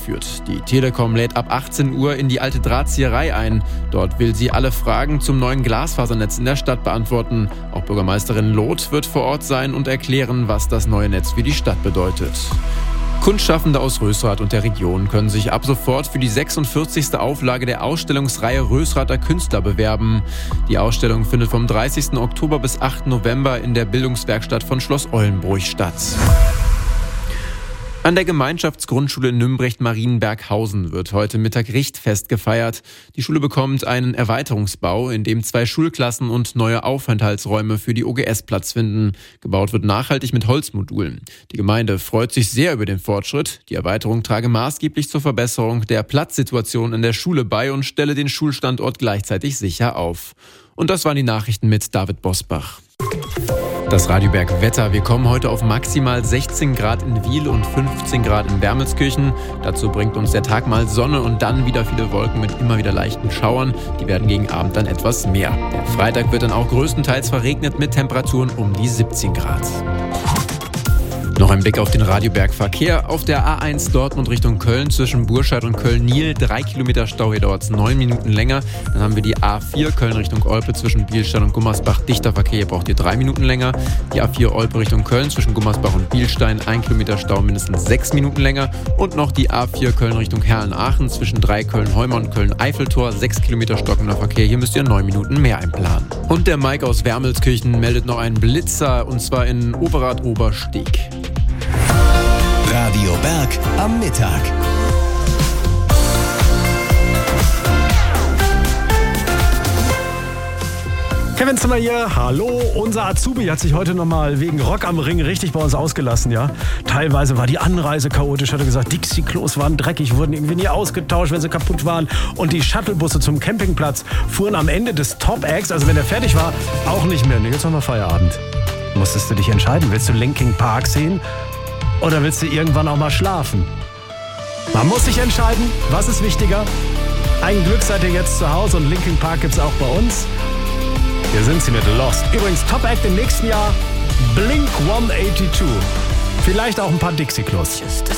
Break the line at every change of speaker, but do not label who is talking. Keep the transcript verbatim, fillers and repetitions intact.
weitergeführt. Die Telekom lädt ab achtzehn Uhr in die alte Drahtzieherei ein. Dort will sie alle Fragen zum neuen Glasfasernetz in der Stadt beantworten. Auch Bürgermeisterin Loth wird vor Ort sein und erklären, was das neue Netz für die Stadt bedeutet. Kunstschaffende aus Rösrath und der Region können sich ab sofort für die sechsundvierzigste Auflage der Ausstellungsreihe Rösrather Künstler bewerben. Die Ausstellung findet vom dreißigsten Oktober bis achten November in der Bildungswerkstatt von Schloss Eulenbruch statt. An der Gemeinschaftsgrundschule in Nümbrecht-Marienberghausen wird heute Mittag Richtfest gefeiert. Die Schule bekommt einen Erweiterungsbau, in dem zwei Schulklassen und neue Aufenthaltsräume für die O G S Platz finden. Gebaut wird nachhaltig mit Holzmodulen. Die Gemeinde freut sich sehr über den Fortschritt. Die Erweiterung trage maßgeblich zur Verbesserung der Platzsituation in der Schule bei und stelle den Schulstandort gleichzeitig sicher auf. Und das waren die Nachrichten mit David Bosbach. Das Radioberg Wetter. Wir kommen heute auf maximal sechzehn Grad in Wiel und fünfzehn Grad in Wermelskirchen. Dazu bringt uns der Tag mal Sonne und dann wieder viele Wolken mit immer wieder leichten Schauern. Die werden gegen Abend dann etwas mehr. Der Freitag wird dann auch größtenteils verregnet mit Temperaturen um die siebzehn Grad. Noch ein Blick auf den Radioberg-Verkehr. Auf der A eins Dortmund Richtung Köln zwischen Burscheid und Köln-Niel. Drei Kilometer Stau, hier dauert es neun Minuten länger. Dann haben wir die A vier Köln Richtung Olpe zwischen Bielstein und Gummersbach. Dichter Verkehr, hier braucht ihr drei Minuten länger. Die A vier Olpe Richtung Köln zwischen Gummersbach und Bielstein. Ein Kilometer Stau, mindestens sechs Minuten länger. Und noch die A vier Köln Richtung Herren-Aachen zwischen drei Köln-Heumer und Köln-Eiffeltor. Sechs Kilometer stockender Verkehr, hier müsst ihr neun Minuten mehr einplanen. Und der Mike aus Wermelskirchen meldet noch einen Blitzer, und zwar in Overath-Obersteg.
Radio Berg am Mittag.
Kevin Zimmer hier, hallo. Unser Azubi hat sich heute nochmal wegen Rock am Ring richtig bei uns ausgelassen, ja. Teilweise war die Anreise chaotisch, hat er gesagt, Dixie-Klos waren dreckig, wurden irgendwie nie ausgetauscht, wenn sie kaputt waren. Und die Shuttlebusse zum Campingplatz fuhren am Ende des Top-Acts, also wenn er fertig war, auch nicht mehr. Nee, jetzt haben wir Feierabend. Musstest du dich entscheiden, willst du Linkin Park sehen oder willst du irgendwann auch mal schlafen? Man muss sich entscheiden, was ist wichtiger. Ein Glück seid ihr jetzt zu Hause und Linkin Park gibt's auch bei uns. Hier sind sie mit Lost. Übrigens Top Act im nächsten Jahr, Blink hundertzweiundachtzig. Vielleicht auch ein paar Dixie-Klos.